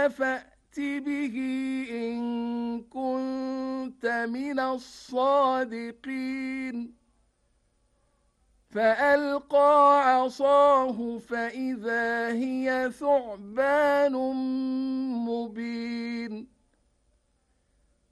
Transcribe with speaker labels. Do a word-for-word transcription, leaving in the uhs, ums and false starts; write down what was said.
Speaker 1: فأت به إن كنت من الصادقين فألقى عصاه فإذا هي ثعبان مبين